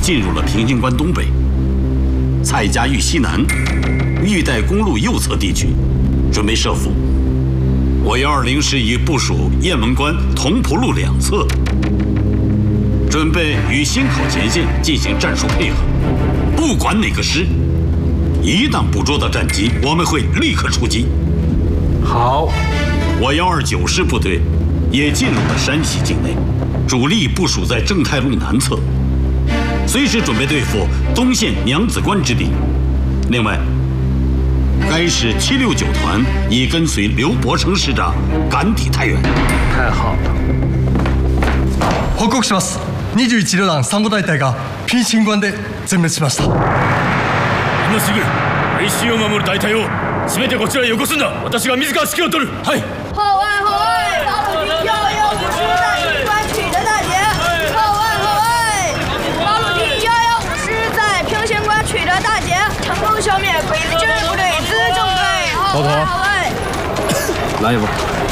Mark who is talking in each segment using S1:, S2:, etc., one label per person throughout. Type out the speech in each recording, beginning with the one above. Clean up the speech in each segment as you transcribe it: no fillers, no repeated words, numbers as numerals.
S1: 进入了平型关东北、蔡家峪西南、玉带公路右侧地区，准备设伏。我120师已部署雁门关、同蒲路两侧，准备与新口前线进行战术配合。不管哪个师，一旦捕捉到战机，我们会立刻出击。
S2: 好，
S1: 我129师部队也进入了山西境内，主力部署在正太路南侧，随时准备对付东线娘子关之敌。另外，该师769团已跟随刘伯承师长赶抵太原。
S2: 太好了。
S3: 報告します。21旅団3号大隊がピンシン关で全滅しました。
S4: 今すぐ IC を守る大隊を全てこちらへよこすんだ。私が自ら指揮を取る。はい。
S5: 后卫，后卫，保鲁军右右五师在平关取得大捷。后卫，后卫，保鲁军右右五师在平型关取得大捷，成功消灭鬼子精锐部队资政队。后卫，后卫，
S2: 来一波。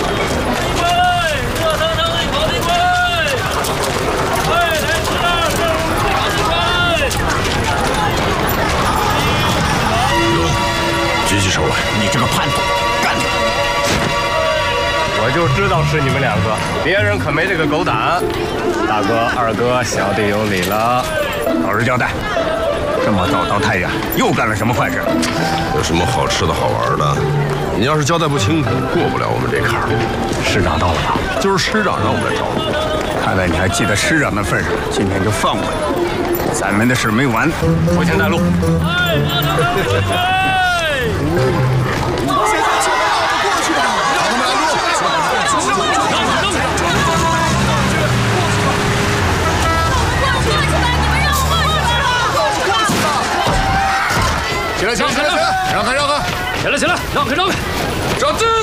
S1: 举起手来！你这个叛徒，干他！
S2: 我就知道是你们两个，别人可没这个狗胆。大哥、二哥，小弟有礼了。老实交代，这么早到太原，又干了什么坏事？
S6: 有什么好吃的好玩的？你要是交代不清楚，过不了我们这坎儿。
S2: 师长到了吧？
S6: 就是师长让我们来找你。
S2: 看在你还记得师长的份上，今天就放过你。咱们的事没完，我先带路。
S6: 起来，起来，起来，起来！让开，让开！
S4: 起来，起来，让开，让开！
S6: 长进！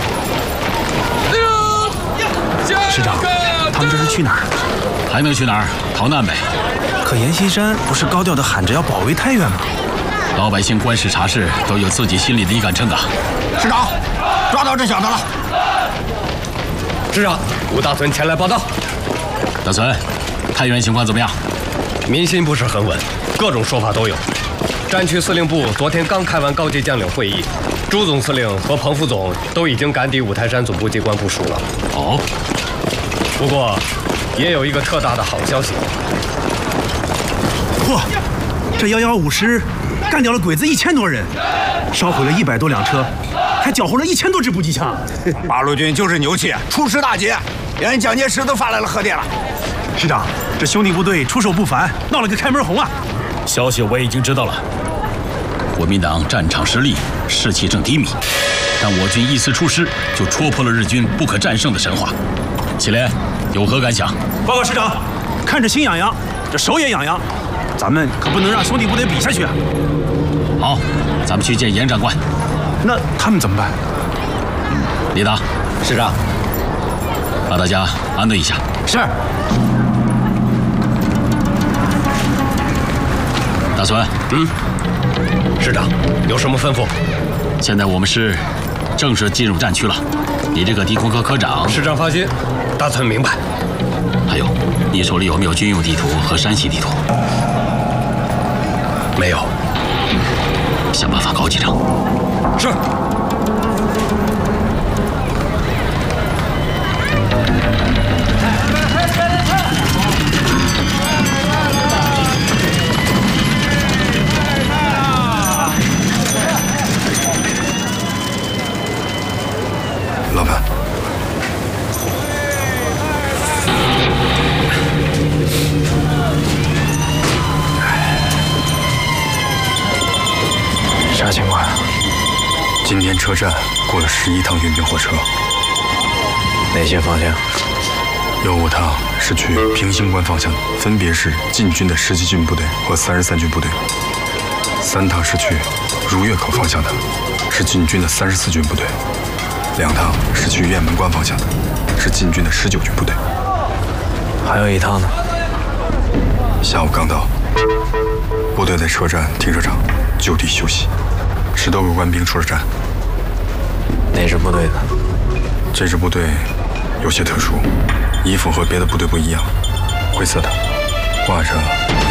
S7: 师长，他们这是去哪儿？
S1: 还能去哪儿？逃难呗。
S7: 可阎锡山不是高调的喊着要保卫太原吗？
S1: 老百姓官事察事都有自己心里的一杆秤啊。
S2: 师长，抓到这小子了。师长，吴大存前来报道。
S1: 大存，太原情况怎么样？
S2: 民心不是很稳，各种说法都有。战区司令部昨天刚开完高级将领会议，朱总司令和彭副总都已经赶抵五台山总部机关部署了。
S1: 哦，
S2: 不过也有一个特大的好消息。
S7: 嚯，这115师干掉了鬼子1000多人，烧毁了100多辆车，还缴获了1000多支步机枪。
S2: 八路军就是牛气，出师大捷，连蒋介石都发来了贺电了。
S7: 师长，这兄弟部队出手不凡，闹了个开门红啊！
S4: 消息我已经知道了。
S1: 国民党战场失利，士气正低迷，但我军一次出师就戳破了日军不可战胜的神话。祁连有何感想？
S7: 报告师长，看着心痒痒，这手也痒痒，咱们可不能让兄弟部队比下去啊！
S1: 好，咱们去见严长官。
S7: 那他们怎么办？
S1: 李达，
S2: 师长，
S1: 把大家安顿一下。
S2: 是。
S1: 大存，
S2: 师长有什么吩咐？
S1: 现在我们是正式进入战区了。你这个地空科科长，
S2: 师长放心，大存明白。
S1: 还有，你手里有没有军用地图和山西地图？
S2: 没有。
S1: 想办法搞几张。
S2: 是。
S3: 老板，
S8: 啥情况？今天车站过了11趟援军火车，
S9: 哪些方向？
S8: 有5趟是去平型关方向的，分别是晋军的17军部队和33军部队；3趟是去如月口方向的，是晋军的34军部队；2趟是去雁门关方向的，是晋军的19军部队。
S9: 还有1趟呢？
S8: 下午刚到，部队在车站停车场就地休息，10多个官兵出了站。
S9: 哪支部队的？
S8: 这支部队有些特殊，衣服和别的部队不一样，灰色的，挂着